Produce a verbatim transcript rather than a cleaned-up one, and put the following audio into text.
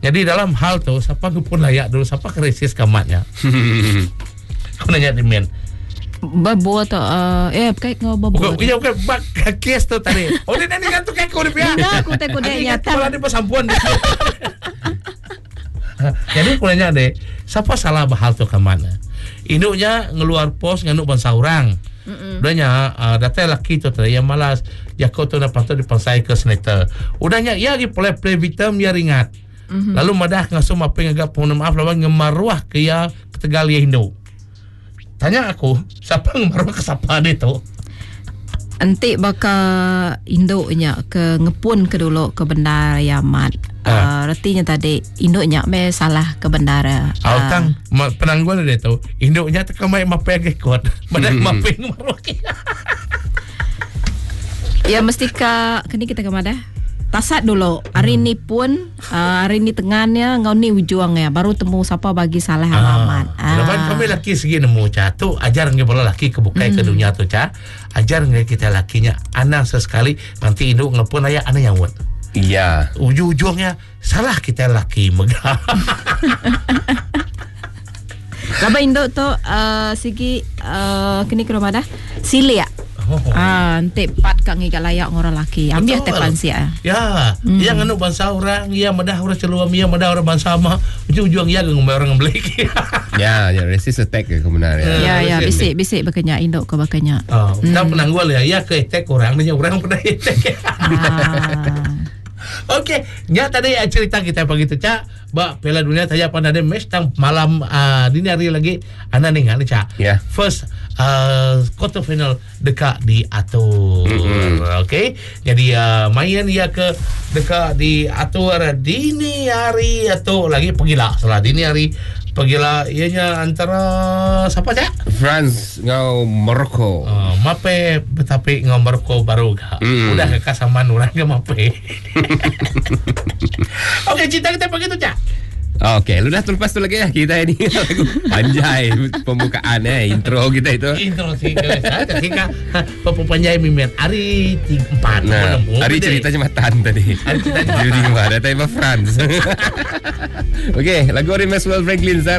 Jadi dalam hal tu siapa pun layak dulu siapa krisis kamatnya. Aku nanya di men. Babo atau uh, eh kait ngau babo. Bukan, iya bukan bak kes tu tadi. Oh ni ni kan tu kek kau dia. Enggak, aku tak kau dah nyata. Kalau di pasampuan. Jadi aku nanya deh, siapa salah bahal tu kamatnya? Induknya ngeluar pos nganuk bangsa orang. Udahnya uh, data laki tu tadi yang malas ya kau tu dapat tu dipangsai ke senator. Udahnya ya di play play vitam ya ringat. Mm-hmm. Lalu madah ngasuh apa yang agak mohon maaf lawan ngemaruah ke ya ketegal ya Indo. Tanya aku, siapa ngemaruah ke siapa dia tu? Nanti baka induknya ke ngepun ke dulu ke bendara Yamat. Uh, artinya tadi induknya me salah ke bendara. Uh, Autang penangguan dia tu. Induknya tak mai mape ke kuat. Madah mape ngemaruah ke. Ya mesti ka kini kita ke madah. Tasat dulu. Hari ni pun uh, hari ni tengahnya ngau ni ujuang ya baru temu siapa bagi salah alamat. Ah. Lepas kami laki segi nemu ca tu ajar ngai bola laki kebukai hmm. ke dunia tu ca. Ajar ngai kita lakinya anak sesekali nanti induk ngepun ayah anak yang wet. Iya. Ujung-ujungnya salah kita laki megah. Laba induk tu uh, segi uh, kini ke rumah dah silia. Oh. Ah, nanti pat kang ngiga layak ngorang laki. Ambil tepan sia. Ya, hmm. yang anu bangsa orang, ia madah orang celuam, ia madah orang bangsa sama. Ujung-ujung ia ngomong orang beli. Ya, ya resist attack ke kebenar ya. Ya, ya, bisik-bisik bakanya induk ke bakanya. Oh, kita hmm. penanggual ya, ia ke attack orang, dia orang pernah attack. Ah. Okey, nya tadi cerita kita begitu Cak. Ba Piala Dunia saja pada ada match tang malam uh, dini hari lagi ana ningan Cak. Yeah. First uh, quarter final dekat diatur. Mm-hmm. Okey. Jadi uh, main ia ke dekat diatur dini hari atau lagi pergilah salah dini hari pergilah ianya antara siapa Cak? France ngau Morocco. Uh, mape betapi ngau Morocco baru ga. Mm. Udah ke kasaman orang ke mape. Okey, cerita kita begitu Cak. Okey, lu dah terlepas tu lagi ya kita ini lagu panjai pembukaan eh intro kita itu. Intro sih saya ketika pepanjai mimin hari empat. Nah, hari ceritanya matan tadi. Hari ceritanya. Jadi mana? Tapi France. Okey, lagu dari Maxwell Franklin.